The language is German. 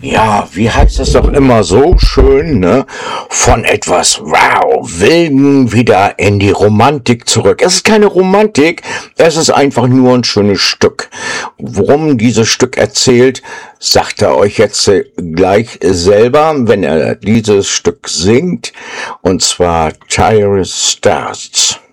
Ja, wie heißt es doch immer so schön, ne? Von etwas, wow, Wilden wieder in die Romantik zurück. Es ist keine Romantik, es ist einfach nur ein schönes Stück. Worum dieses Stück erzählt, sagt er euch jetzt gleich selber, wenn er dieses Stück singt, und zwar Tyrus Stars.